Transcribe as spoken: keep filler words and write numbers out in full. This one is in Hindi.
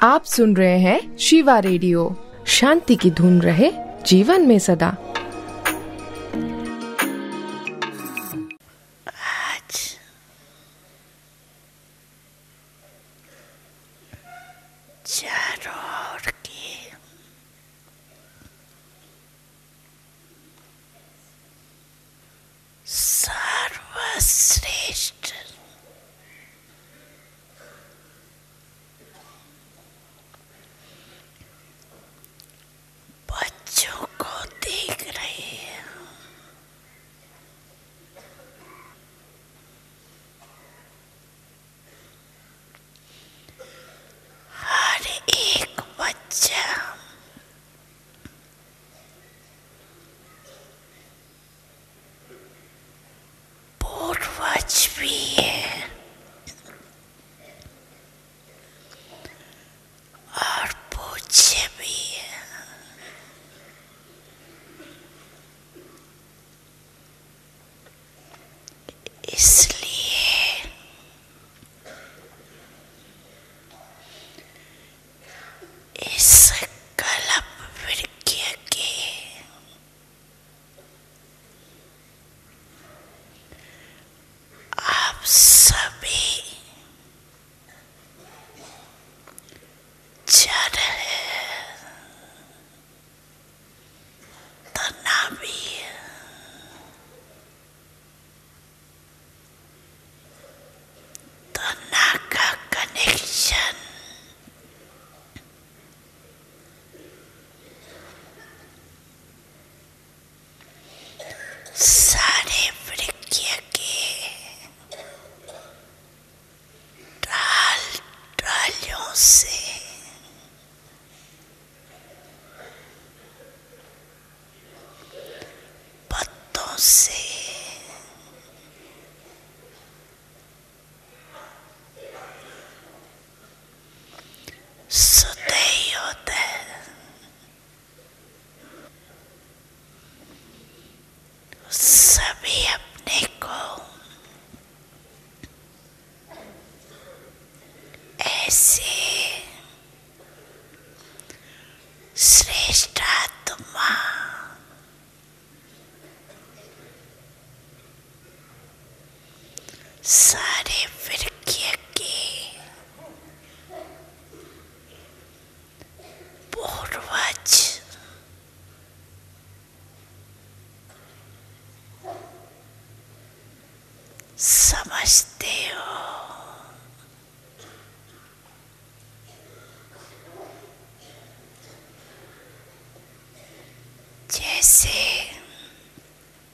आप सुन रहे हैं शिवा रेडियो। शांति की धुन रहे जीवन में सदा। आज चारों ओर की सर्वश्रेष्ठ बच्चों को देख रही है। हर एक बच्चा पूर्वज भी है और पूज्य भी है। इसलिए इस कल्प वृक्ष के आप सभी जड़ है, तना भी है। तना का कनेक्शन सारे वृक्ष के डाल डालियों से पत्तों से सदैव होता है। सभी अपने को ऐसे श्रेष्ठ आत्मा सारे वृक्ष के पूर्वज समझते हो। जैसे